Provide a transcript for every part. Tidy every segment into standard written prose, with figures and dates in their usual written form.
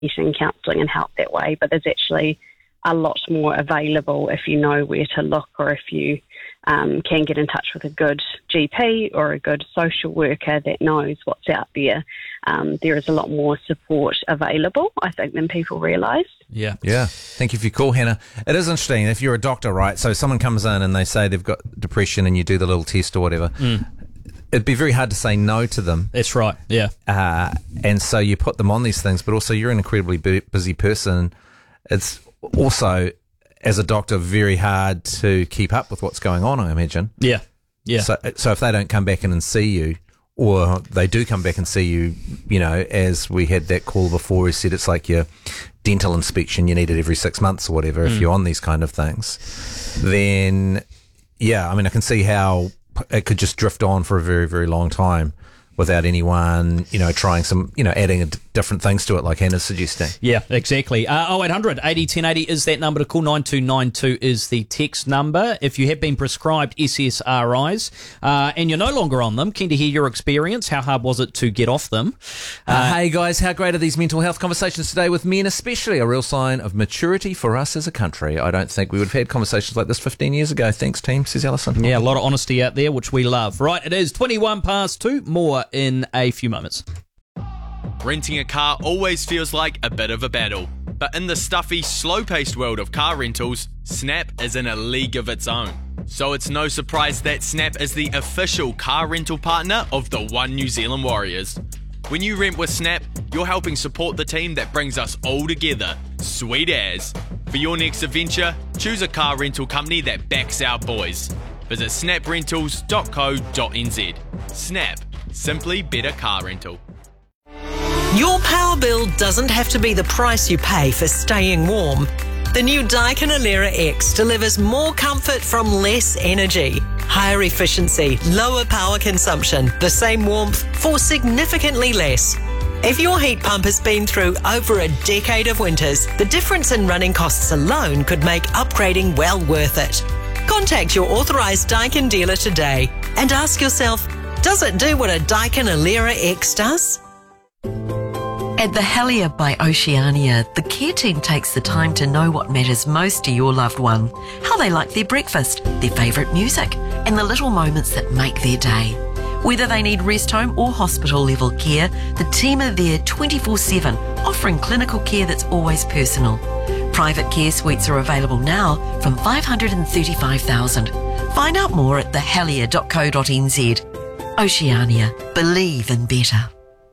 getting counselling and help that way, but there's actually a lot more available if you know where to look, or if you can get in touch with a good GP or a good social worker that knows what's out there. There is a lot more support available, I think, than people realise. Yeah. Thank you for your call, Hannah. It is interesting if you're a doctor, right? So someone comes in and they say they've got depression, and you do the little test or whatever. It'd be very hard to say no to them. That's right, yeah. And so you put them on these things, but also you're an incredibly busy person. It's also, as a doctor, very hard to keep up with what's going on, I imagine. Yeah. So if they don't come back in and see you, or they do come back and see you, you know, as we had that call before, we said it's like your dental inspection, you need it every 6 months or whatever, if you're on these kind of things, then, yeah, I mean, I can see how it could just drift on for a very, very long time without anyone, you know, trying some, you know, adding different things to it like Hannah's suggesting. Yeah, exactly. 0800 80 1080 is that number to call. 9292 is the text number. If you have been prescribed SSRIs and you're no longer on them, keen to hear your experience. How hard was it to get off them? Hey guys, how great are these mental health conversations today with men, especially a real sign of maturity for us as a country. I don't think we would have had conversations like this 15 years ago. Thanks, team, says Alison. Yeah, a lot of honesty out there, which we love. Right, it is 21 past 2. More in a few moments. Renting a car always feels like a bit of a battle, but in the stuffy, slow-paced world of car rentals, Snap is in a league of its own. So it's no surprise that Snap is the official car rental partner of the One New Zealand Warriors. When you rent with Snap, you're helping support the team that brings us all together. Sweet as. For your next adventure, choose a car rental company that backs our boys. Visit snaprentals.co.nz. Snap. Simply better car rental. Your power bill doesn't have to be the price you pay for staying warm. The new Daikin Alera X delivers more comfort from less energy, higher efficiency, lower power consumption, the same warmth for significantly less. If your heat pump has been through over a decade of winters, the difference in running costs alone could make upgrading well worth it. Contact your authorised Daikin dealer today and ask yourself, does it do what a Daikin Alera X does? At the Helier by Oceania, the care team takes the time to know what matters most to your loved one, how they like their breakfast, their favourite music, and the little moments that make their day. Whether they need rest home or hospital level care, the team are there 24/7, offering clinical care that's always personal. Private care suites are available now from $535,000. Find out more at thehelier.co.nz. Oceania, believe in better.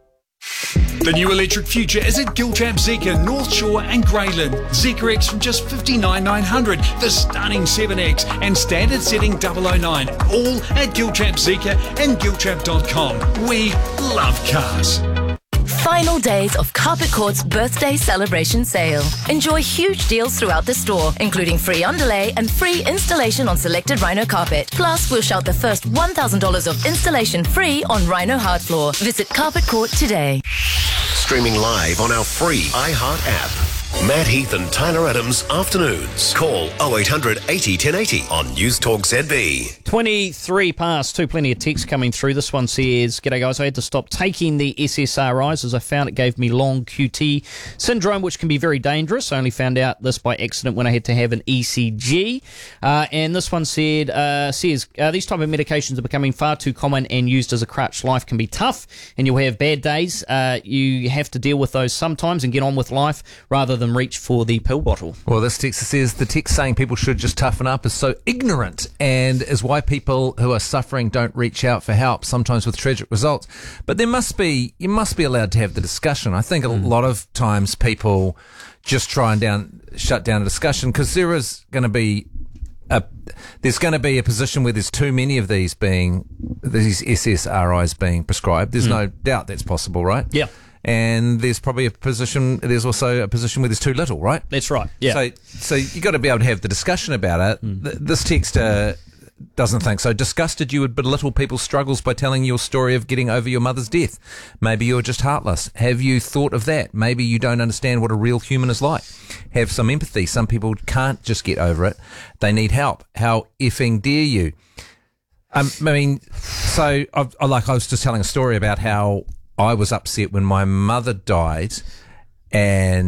The new electric future is at Giltrap Zeekr, North Shore and Greyland. Zeekr X from just $59,900, the stunning 7X and standard setting 009. All at Giltrap Zeekr and Giltrap.com. We love cars. Final days of Carpet Court's birthday celebration sale. Enjoy huge deals throughout the store, including free underlay and free installation on selected Rhino carpet. Plus, we'll shout the first $1,000 of installation free on Rhino hard floor. Visit Carpet Court today. Streaming live on our free iHeart app. Matt Heath and Tyler Adams afternoons. Call 0800 80 1080 on News Talk ZB. 23 past 2, plenty of text coming through. This one says, g'day guys, I had to stop taking the SSRIs as I found it gave me long QT syndrome, which can be very dangerous. I only found out this by accident when I had to have an ECG. And this one says, these type of medications are becoming far too common and used as a crutch. Life can be tough and you'll have bad days. You have to deal with those sometimes and get on with life rather than reach for the pill bottle. Well, this text says the text saying people should just toughen up is so ignorant and is why people who are suffering don't reach out for help, sometimes with tragic results. But you must be allowed to have the discussion. I think a lot of times people just try and shut down a discussion because there's going to be a position where there's too many of these SSRIs being prescribed. There's no doubt that's possible, right? Yeah. And there's also a position where there's too little, right? That's right, yeah. So you got to be able to have the discussion about it. This texter doesn't think so. Disgusted you would belittle people's struggles by telling your story of getting over your mother's death. Maybe you're just heartless. Have you thought of that? Maybe you don't understand what a real human is like. Have some empathy. Some people can't just get over it. They need help. How effing dare you? I was just telling a story about how I was upset when my mother died, and